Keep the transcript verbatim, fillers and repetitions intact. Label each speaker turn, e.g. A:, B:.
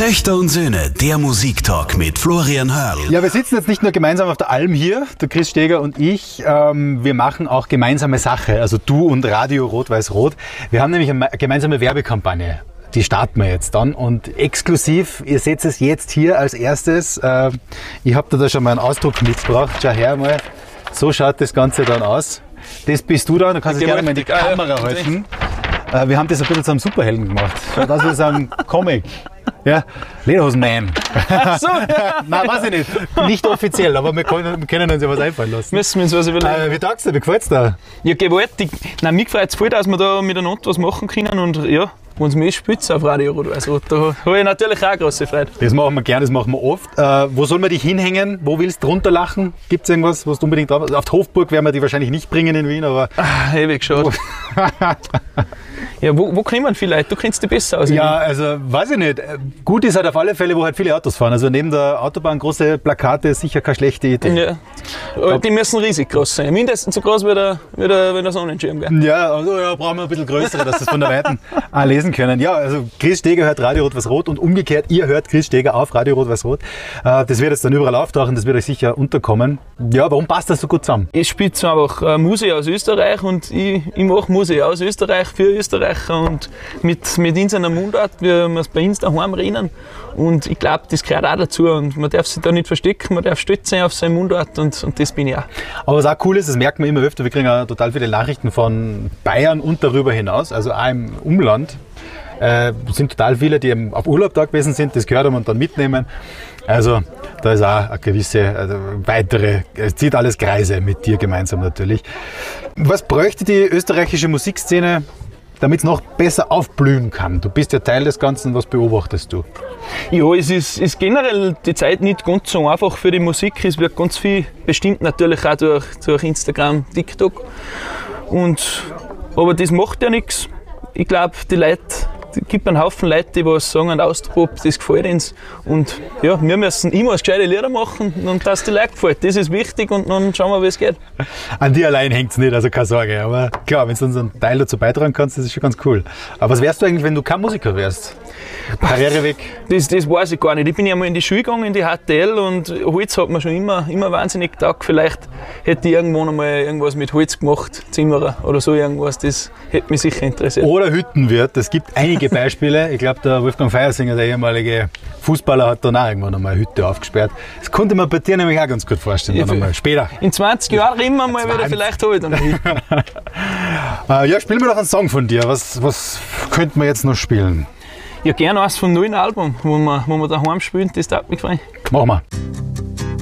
A: Töchter und Söhne, der Musiktalk mit Florian Hörl.
B: Ja, wir sitzen jetzt nicht nur gemeinsam auf der Alm hier, der Chris Steger und ich. Ähm, wir machen auch gemeinsame Sache, also du und Radio Rot-Weiß-Rot. Wir haben nämlich eine gemeinsame Werbekampagne. Die starten wir jetzt dann und exklusiv, ihr seht es jetzt hier als erstes. Äh, ich habe da schon mal einen Ausdruck mitgebracht. Schau her mal, so schaut das Ganze dann aus. Das bist du da, du kannst es gerne mal in die Kamera halten. Äh, wir haben das ein bisschen zu einem Superhelden gemacht. Schaut aus wie so ein Comic. Ja, Lederhosen-Man.
C: Ach so, ja.
B: Nein, weiß ich nicht. Nicht offiziell, aber wir können, wir können uns ja was einfallen lassen.
C: Müssen wir uns was überlegen.
B: Äh, wie tagst du? Wie gefällt's dir?
C: Ja, gewaltig. Nein, mir gefällt es voll, dass wir da miteinander was machen können und ja, wenn es mir spitzt auf Radio Rot-Weiß-Rot, da habe ich natürlich auch eine große Freude.
B: Das machen wir gerne, das machen wir oft. Äh, wo soll man dich hinhängen? Wo willst du drunter lachen? Gibt es irgendwas, was du unbedingt drauf hast? Auf die Hofburg werden wir die wahrscheinlich nicht bringen in Wien, aber...
C: Ah, ewig schade. Ja, wo, wo kommen viele Leute? Du kennst dich besser aus.
B: Ja, also weiß ich nicht. Gut ist halt auf alle Fälle, wo halt viele Autos fahren. Also neben der Autobahn große Plakate ist sicher keine schlechte Idee.
C: Ja. Aber die müssen riesig groß sein. Mindestens so groß wie der, wie der, wie der Sonnenschirm. Gell?
B: Ja, also ja, brauchen wir ein bisschen größere, dass das von der Weiten auch lesen können. Ja, also Chris Steger hört Radio Rot-Weiß-Rot und umgekehrt, ihr hört Chris Steger auf Radio Rot-Weiß-Rot. Äh, das wird jetzt dann überall auftauchen, das wird euch sicher unterkommen. Ja, warum passt das so gut zusammen?
C: Ich spiele einfach äh, Musik aus Österreich und ich, ich mache Musik aus Österreich für Österreicher und mit, mit unserer Mundart, wie wir es bei uns daheim reden. Und ich glaube, das gehört auch dazu und man darf sich da nicht verstecken, man darf stolz sein auf seine Mundart und, und das bin ich auch.
B: Aber was auch cool ist, das merkt man immer öfter, wir kriegen auch total viele Nachrichten von Bayern und darüber hinaus, also auch im Umland. Äh, sind total viele, die eben auf Urlaub da gewesen sind, das gehört und dann mitnehmen. Also da ist auch eine gewisse also weitere, es zieht alles Kreise mit dir gemeinsam natürlich. Was bräuchte die österreichische Musikszene, damit es noch besser aufblühen kann? Du bist ja Teil des Ganzen, was beobachtest du?
C: Ja, es ist, ist generell die Zeit nicht ganz so einfach für die Musik. Es wird ganz viel bestimmt natürlich auch durch, durch Instagram, TikTok. Und, aber das macht ja nichts. Ich glaube, die Leute, es gibt einen Haufen Leute, die was sagen, ein Ausdruck, das gefällt uns. Und ja, wir müssen immer gescheite Lieder machen und dass die Leute gefällt. Das ist wichtig und dann schauen wir, wie es geht.
B: An dir allein hängt es nicht, also keine Sorge. Aber klar, wenn du uns einen Teil dazu beitragen kannst, das ist schon ganz cool. Aber was wärst du eigentlich, wenn du kein Musiker wärst? Karriereweg?
C: Das, das weiß ich gar nicht. Ich bin ja mal in die Schule gegangen, in die H T L und Holz hat mir schon immer, immer wahnsinnig getaugt. Vielleicht hätte ich irgendwann einmal irgendwas mit Holz gemacht, Zimmerer oder so irgendwas. Das hätte mich sicher interessiert.
B: Oder Hüttenwirt. Es gibt einige Beispiele. Ich glaube, der Wolfgang Feiersinger, der ehemalige Fußballer, hat dann auch irgendwann einmal eine Hütte aufgesperrt. Das konnte man bei dir nämlich auch ganz gut vorstellen.
C: Ja,
B: einmal. Später.
C: In zwanzig Jahren immer mal wieder, vielleicht habe ich dann eine Hütte.
B: äh, ja, spielen wir doch einen Song von dir. Was, was könnten wir jetzt noch spielen?
C: Ja, gerne eins vom neuen Album, wo wir, wo wir daheim spielen, das darf mich freuen.
B: Machen wir.